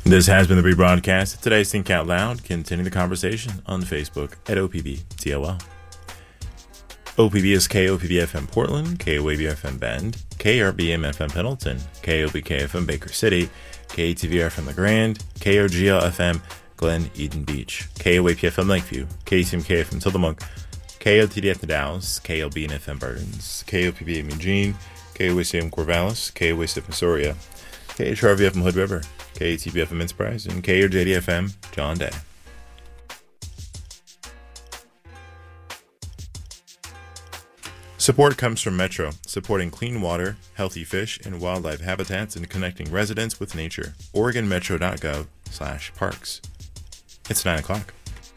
This has been the rebroadcast of today's Think Out Loud. Continue the conversation on Facebook at OPB-TOL. OPB is KOPB-FM Portland, KOAB-FM Bend, KRBM-FM Pendleton, KOBK-FM Baker City, KTV-FM The Grand, KOGL-FM Glen Eden Beach, KOAP-FM Lakeview, KTMK-FM Tillamook, KOTD-FM Dallas, KLB-FM Burns, KOPB-FM Eugene, KOAC-FM Corvallis, KOAC-FM Astoria, KHRV-FM Hood River, KATB-FM Enterprise, and KOJD-FM John Day. Support comes from Metro, supporting clean water, healthy fish, and wildlife habitats and connecting residents with nature. OregonMetro.gov/parks. It's 9 o'clock.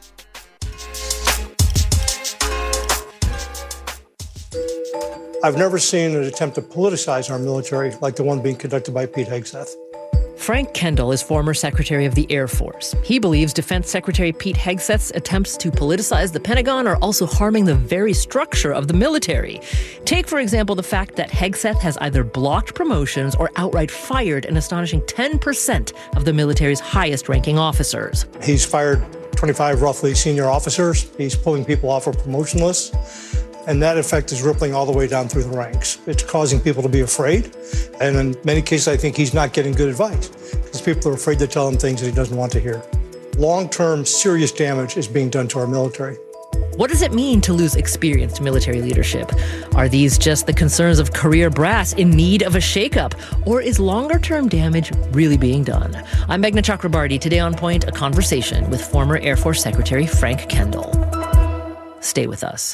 I've never seen an attempt to politicize our military like the one being conducted by Pete Hegseth. Frank Kendall is former Secretary of the Air Force. He believes Defense Secretary Pete Hegseth's attempts to politicize the Pentagon are also harming the very structure of the military. Take, for example, the fact that Hegseth has either blocked promotions or outright fired an astonishing 10% of the military's highest-ranking officers. He's fired 25 roughly senior officers. He's pulling people off of promotion lists. And that effect is rippling all the way down through the ranks. It's causing people to be afraid. And in many cases, I think he's not getting good advice because people are afraid to tell him things that he doesn't want to hear. Long-term, serious damage is being done to our military. What does it mean to lose experienced military leadership? Are these just the concerns of career brass in need of a shakeup? Or is longer-term damage really being done? I'm Meghna Chakrabarty. Today on Point, a conversation with former Air Force Secretary Frank Kendall. Stay with us.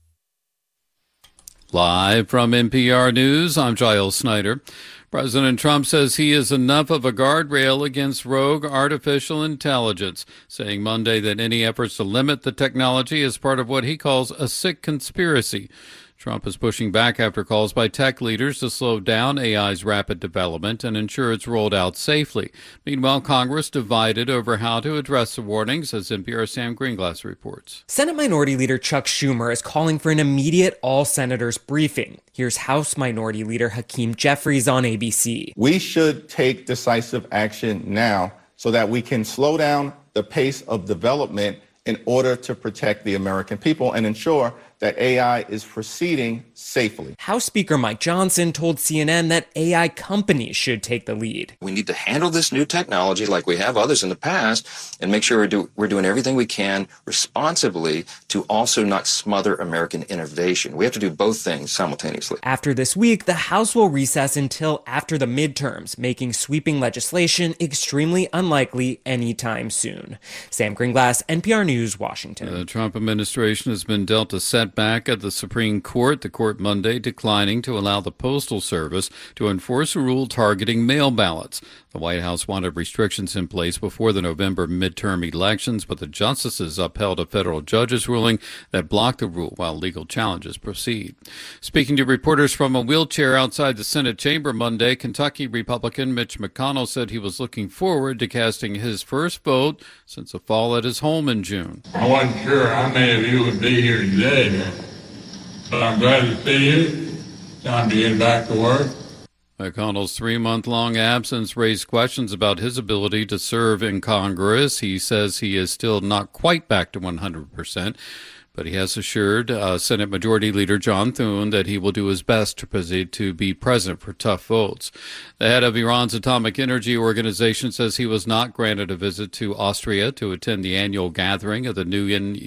Live from NPR News, I'm Giles Snyder. President Trump says he is enough of a guardrail against rogue artificial intelligence, saying Monday that any efforts to limit the technology is part of what he calls a sick conspiracy. Trump is pushing back after calls by tech leaders to slow down AI's rapid development and ensure it's rolled out safely. Meanwhile, Congress divided over how to address the warnings, as NPR's Sam Greenglass reports. Senate Minority Leader Chuck Schumer is calling for an immediate all-senators briefing. Here's House Minority Leader Hakeem Jeffries on ABC. We should take decisive action now so that we can slow down the pace of development in order to protect the American people and ensure that AI is proceeding safely. House Speaker Mike Johnson told CNN that AI companies should take the lead. We need to handle this new technology like we have others in the past and make sure we're doing everything we can responsibly to also not smother American innovation. We have to do both things simultaneously. After this week, the House will recess until after the midterms, making sweeping legislation extremely unlikely anytime soon. Sam Greenglass, NPR News, Washington. The Trump administration has been dealt a setback at the Supreme Court. The court Monday declining to allow the Postal Service to enforce a rule targeting mail ballots. The White House wanted restrictions in place before the November midterm elections, but the justices upheld a federal judge's ruling that blocked the rule while legal challenges proceed. Speaking to reporters from a wheelchair outside the Senate chamber Monday, Kentucky Republican Mitch McConnell said he was looking forward to casting his first vote since a fall at his home in June. I wasn't sure how many of you would be here today, but I'm glad to see you. Time to get back to work. McConnell's 3-month-long absence raised questions about his ability to serve in Congress. He says he is still not quite back to 100%, but he has assured Senate Majority Leader John Thune that he will do his best to be present for tough votes. The head of Iran's Atomic Energy Organization says he was not granted a visit to Austria to attend the annual gathering of the new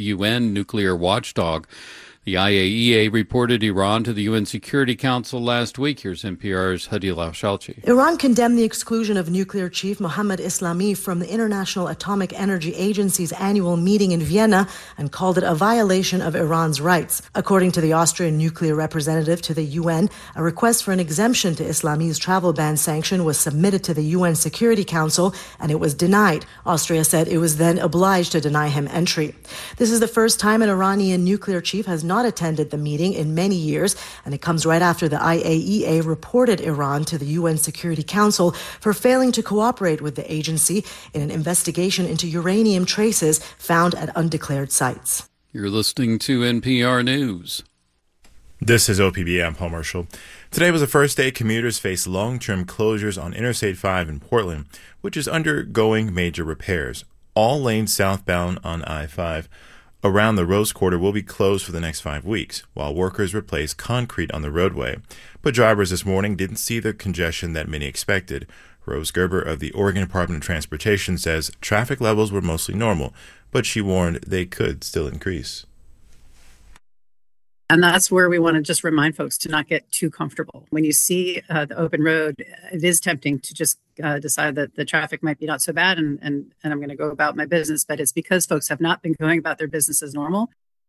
UN nuclear watchdog. The IAEA reported Iran to the UN Security Council last week. Here's NPR's Hadil Al-Shalchi. Iran condemned the exclusion of nuclear chief Mohammad Islami from the International Atomic Energy Agency's annual meeting in Vienna and called it a violation of Iran's rights. According to the Austrian nuclear representative to the UN, a request for an exemption to Islami's travel ban sanction was submitted to the UN Security Council and it was denied. Austria said it was then obliged to deny him entry. This is the first time an Iranian nuclear chief has not attended the meeting in many years, and it comes right after the IAEA reported Iran to the UN Security Council for failing to cooperate with the agency in an investigation into uranium traces found at undeclared sites. You're listening to NPR News. This is OPB. I'm Paul Marshall. Today was the first day commuters face long-term closures on Interstate 5 in Portland, which is undergoing major repairs. All lanes southbound on I-5 around the Rose Quarter will be closed for the next 5 weeks, while workers replace concrete on the roadway. But drivers this morning didn't see the congestion that many expected. Rose Gerber of the Oregon Department of Transportation says traffic levels were mostly normal, but she warned they could still increase. And that's where we want to just remind folks to not get too comfortable. When you see the open road, it is tempting to just decide that the traffic might be not so bad and I'm going to go about my business. But it's because folks have not been going about their business as normal.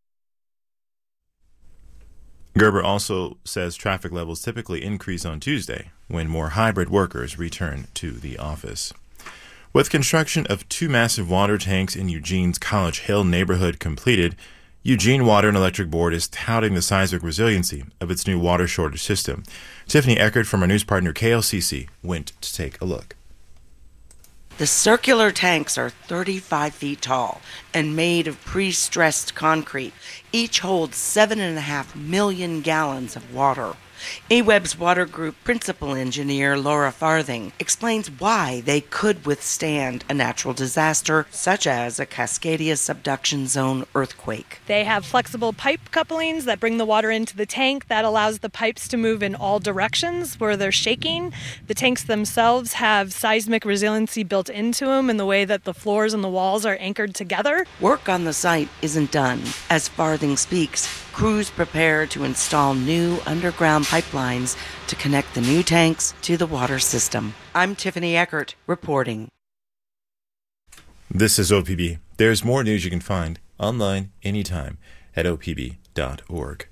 Gerber also says traffic levels typically increase on Tuesday when more hybrid workers return to the office. With construction of 2 massive water tanks in Eugene's College Hill neighborhood completed, Eugene Water and Electric Board is touting the seismic resiliency of its new water shortage system. Tiffany Eckert from our news partner KLCC went to take a look. The circular tanks are 35 feet tall and made of pre-stressed concrete. Each holds 7.5 million gallons of water. AWEB's Water Group Principal Engineer Laura Farthing explains why they could withstand a natural disaster such as a Cascadia subduction zone earthquake. They have flexible pipe couplings that bring the water into the tank. That allows the pipes to move in all directions where they're shaking. The tanks themselves have seismic resiliency built into them in the way that the floors and the walls are anchored together. Work on the site isn't done. As Farthing speaks, crews prepare to install new underground pipelines to connect the new tanks to the water system. I'm Tiffany Eckert, reporting. This is OPB. There's more news you can find online anytime at opb.org.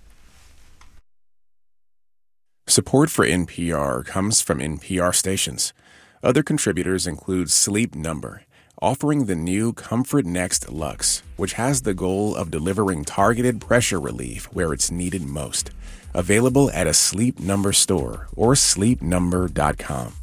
Support for NPR comes from NPR stations. Other contributors include Sleep Number, offering the new Comfort Next Luxe, which has the goal of delivering targeted pressure relief where it's needed most. Available at a Sleep Number store or sleepnumber.com.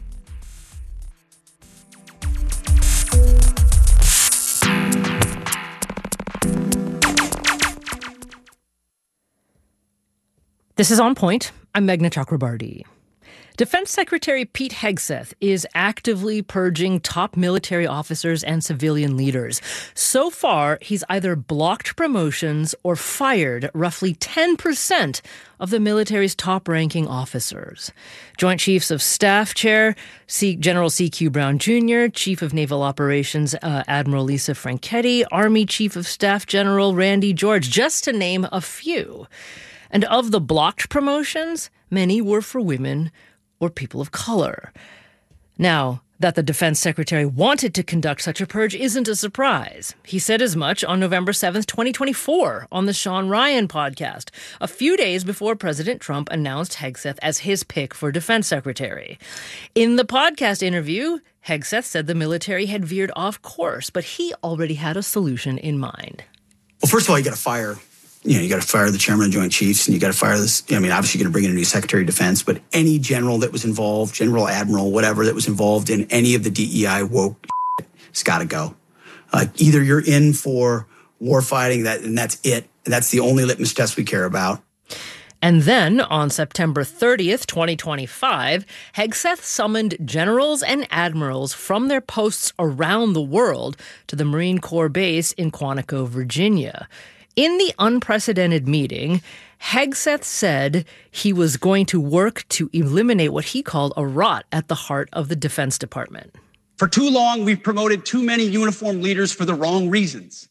This is On Point. I'm Meghna Chakrabarti. Defense Secretary Pete Hegseth is actively purging top military officers and civilian leaders. So far, he's either blocked promotions or fired roughly 10% of the military's top-ranking officers. Joint Chiefs of Staff Chair General C.Q. Brown Jr., Chief of Naval Operations Admiral Lisa Franchetti, Army Chief of Staff General Randy George, just to name a few. And of the blocked promotions, many were for women or people of color. Now, that the defense secretary wanted to conduct such a purge isn't a surprise. He said as much on November 7th, 2024, on the Sean Ryan podcast, a few days before President Trump announced Hegseth as his pick for defense secretary. In the podcast interview, Hegseth said the military had veered off course, but he already had a solution in mind. Well, first of all, you got to fire you got to fire the chairman of Joint Chiefs, and you got to fire this. I mean, obviously, you're going to bring in a new Secretary of Defense, but any general that was involved, general, admiral, whatever, that was involved in any of the DEI woke, it's got to go. Either you're in for war fighting, and that's it. And that's the only litmus test we care about. And then, on September 30th, 2025, Hegseth summoned generals and admirals from their posts around the world to the Marine Corps base in Quantico, Virginia. In the unprecedented meeting, Hegseth said he was going to work to eliminate what he called a rot at the heart of the Defense Department. For too long, we've promoted too many uniformed leaders for the wrong reasons,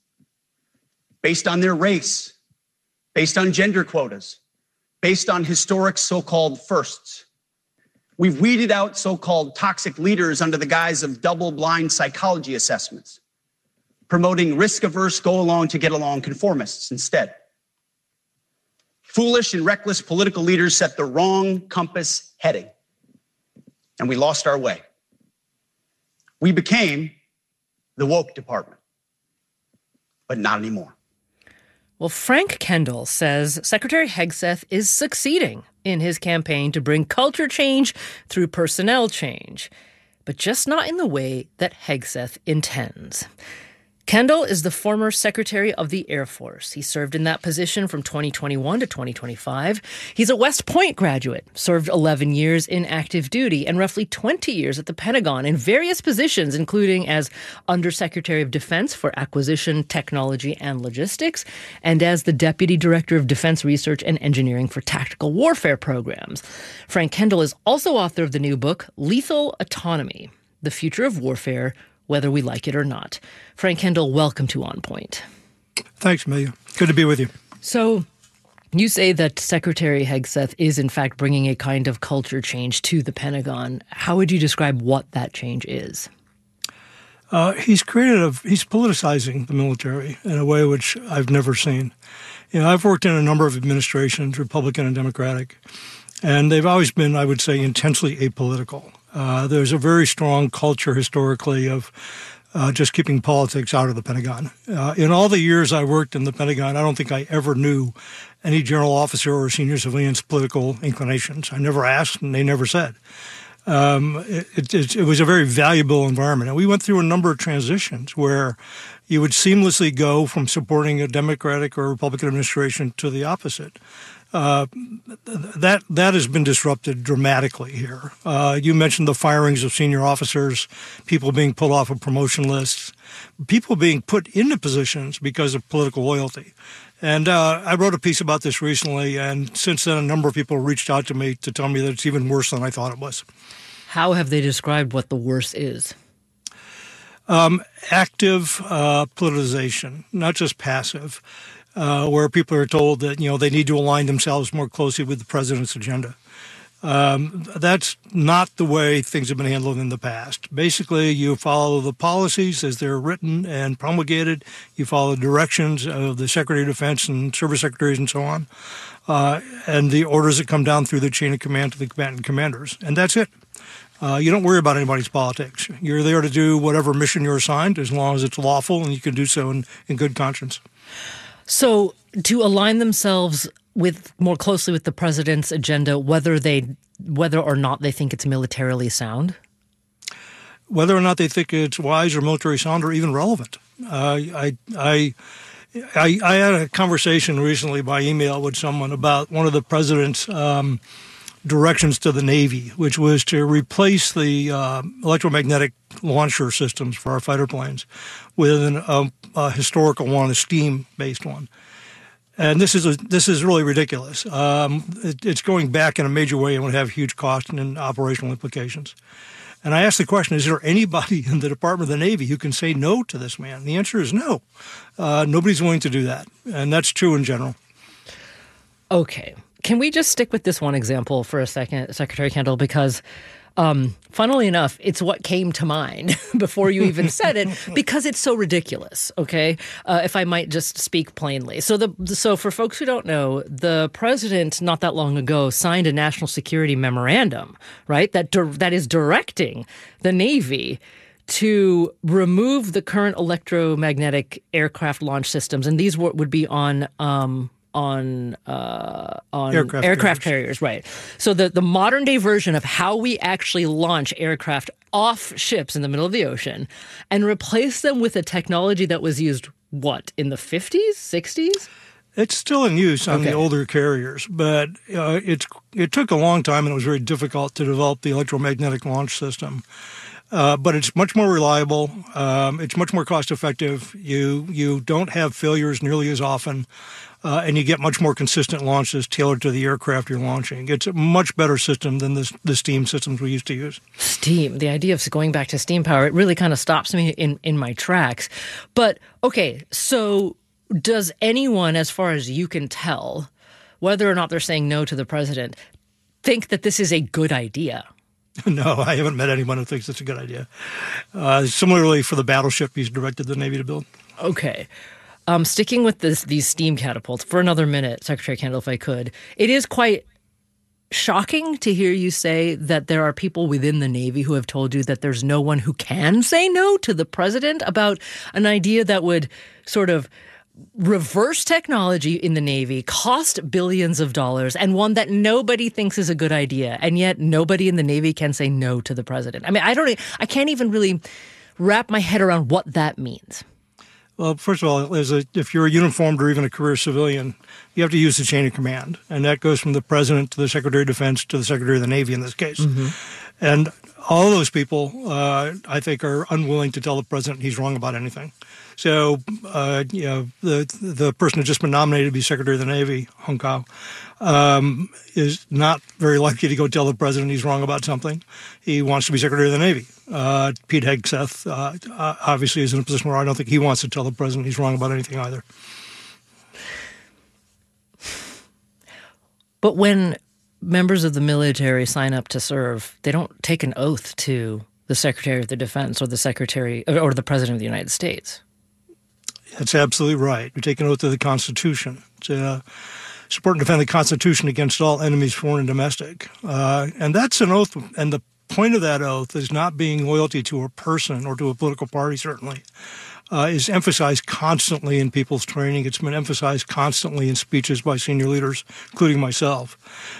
based on their race, based on gender quotas, based on historic so-called firsts. We've weeded out so-called toxic leaders under the guise of double-blind psychology assessments, promoting risk-averse, go-along-to-get-along conformists instead. Foolish and reckless political leaders set the wrong compass heading, and we lost our way. We became the woke department, but not anymore. Well, Frank Kendall says Secretary Hegseth is succeeding in his campaign to bring culture change through personnel change, but just not in the way that Hegseth intends. Kendall is the former Secretary of the Air Force. He served in that position from 2021 to 2025. He's a West Point graduate, served 11 years in active duty and roughly 20 years at the Pentagon in various positions, including as Undersecretary of Defense for Acquisition, Technology, and Logistics, and as the Deputy Director of Defense Research and Engineering for Tactical Warfare Programs. Frank Kendall is also author of the new book, Lethal Autonomy: The Future of Warfare, Whether We Like It or Not. Frank Kendall, welcome to On Point. Thanks, Amelia. Good to be with you. So you say that Secretary Hegseth is, in fact, bringing a kind of culture change to the Pentagon. How would you describe what that change is? He's politicizing the military in a way which I've never seen. I've worked in a number of administrations, Republican and Democratic, and they've always been, I would say, intensely apolitical. There's a very strong culture historically of just keeping politics out of the Pentagon. In all the years I worked in the Pentagon, I don't think I ever knew any general officer or senior civilian's political inclinations. I never asked, and they never said. It was a very valuable environment. And we went through a number of transitions where you would seamlessly go from supporting a Democratic or Republican administration to the opposite. That has been disrupted dramatically here. You mentioned the firings of senior officers, people being pulled off of promotion lists, people being put into positions because of political loyalty. And I wrote a piece about this recently, and since then a number of people reached out to me to tell me that it's even worse than I thought it was. How have they described what the worst is? Active politicization, not just passive. Where people are told that, they need to align themselves more closely with the president's agenda. That's not the way things have been handled in the past. Basically, you follow the policies as they're written and promulgated. You follow the directions of the Secretary of Defense and service secretaries and so on, and the orders that come down through the chain of command to the combatant commanders. And that's it. You don't worry about anybody's politics. You're there to do whatever mission you're assigned as long as it's lawful and you can do so in good conscience. So to align themselves more closely with the president's agenda, whether or not they think it's militarily sound? Whether or not they think it's wise or military sound or even relevant. I had a conversation recently by email with someone about one of the president's directions to the Navy, which was to replace the electromagnetic launcher systems for our fighter planes with a historical one, a steam-based one. And this is really ridiculous. It's going back in a major way and would have huge cost and operational implications. And I asked the question, is there anybody in the Department of the Navy who can say no to this man? And the answer is no. Nobody's willing to do that. And that's true in general. Okay. Can we just stick with this one example for a second, Secretary Kendall? Because funnily enough, it's what came to mind before you even said it, because it's so ridiculous, okay? If I might just speak plainly. So for folks who don't know, the president not that long ago signed a national security memorandum, right, that is directing the Navy to remove the current electromagnetic aircraft launch systems, and these would be on aircraft carriers, right? So the modern day version of how we actually launch aircraft off ships in the middle of the ocean and replace them with a technology that was used, in the 50s, 60s? It's still in use on the older carriers, but it took a long time and it was very difficult to develop the electromagnetic launch system. But it's much more reliable. It's much more cost effective. You don't have failures nearly as often. And you get much more consistent launches tailored to the aircraft you're launching. It's a much better system than the steam systems we used to use. Steam, the idea of going back to steam power, it really kind of stops me in my tracks. But, okay, so does anyone, as far as you can tell, whether or not they're saying no to the president, think that this is a good idea? No, I haven't met anyone who thinks it's a good idea. Similarly, for the battleship he's directed the Navy to build. Okay. Sticking with these steam catapults for another minute, Secretary Kendall, if I could, it is quite shocking to hear you say that there are people within the Navy who have told you that there's no one who can say no to the president about an idea that would sort of reverse technology in the Navy, cost billions of dollars, and one that nobody thinks is a good idea. And yet nobody in the Navy can say no to the president. I mean, I can't even really wrap my head around what that means. Well, first of all, if you're a uniformed or even a career civilian, you have to use the chain of command. And that goes from the president to the Secretary of Defense to the Secretary of the Navy in this case. Mm-hmm. And all of those people, I think, are unwilling to tell the president he's wrong about anything. So, the person who's just been nominated to be Secretary of the Navy, Hong Kao, is not very likely to go tell the president he's wrong about something. He wants to be Secretary of the Navy. Pete Hegseth obviously is in a position where I don't think he wants to tell the president he's wrong about anything either. But when members of the military sign up to serve, they don't take an oath to the Secretary of the Defense or the Secretary or the President of the United States. That's absolutely right. You take an oath to the Constitution to support and defend the Constitution against all enemies, foreign and domestic. And that's an oath, and the point of that oath is not being loyalty to a person or to a political party, certainly. Is emphasized constantly in people's training. It's been emphasized constantly in speeches by senior leaders, including myself.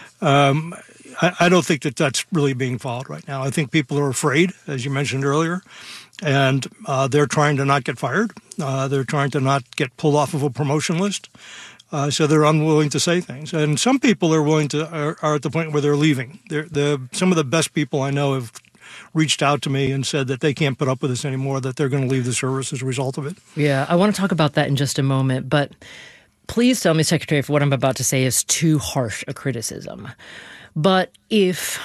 I don't think that that's really being followed right now. I think people are afraid, as you mentioned earlier, and they're trying to not get fired. They're trying to not get pulled off of a promotion list. So they're unwilling to say things. And some people are willing to are at the point where they're leaving. Some of the best people I know have reached out to me and said that they can't put up with this anymore, that they're going to leave the service as a result of it. Yeah, I want to talk about that in just a moment, but please tell me, Secretary, if what I'm about to say is too harsh a criticism. But if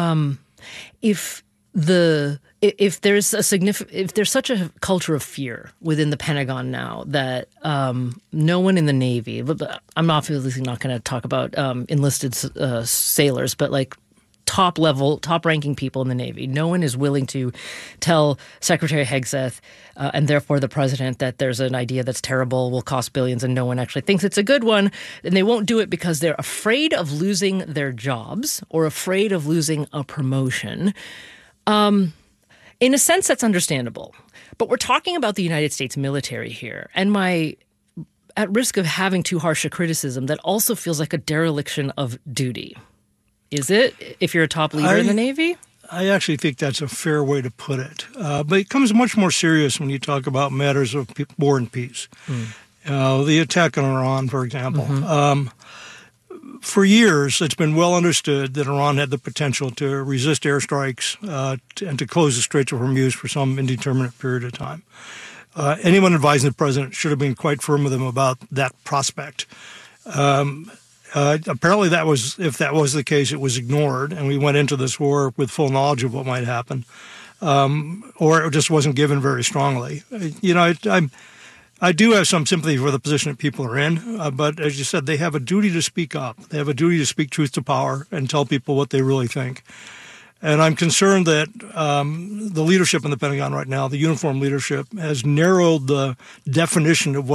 there's such a culture of fear within the Pentagon now that no one in the Navy, but I'm obviously not going to talk about enlisted sailors, but like top-ranking people in the Navy. No one is willing to tell Secretary Hegseth and therefore the president that there's an idea that's terrible, will cost billions, and no one actually thinks it's a good one. And they won't do it because they're afraid of losing their jobs or afraid of losing a promotion. In a sense, that's understandable. But we're talking about the United States military here. And at risk of having too harsh a criticism, that also feels like a dereliction of duty. Is it, if you're a top leader in the Navy? I actually think that's a fair way to put it. But it comes much more serious when you talk about matters of war and peace. The attack on Iran, for example. Mm-hmm. For years, it's been well understood that Iran had the potential to resist airstrikes and to close the Straits of Hormuz for some indeterminate period of time. Anyone advising the president should have been quite firm with him about that prospect. Apparently, if that was the case, it was ignored, and we went into this war with full knowledge of what might happen, or it just wasn't given very strongly. I do have some sympathy for the position that people are in, but as you said, they have a duty to speak up. They have a duty to speak truth to power and tell people what they really think. And I'm concerned that the leadership in the Pentagon right now, the uniform leadership, has narrowed the definition of what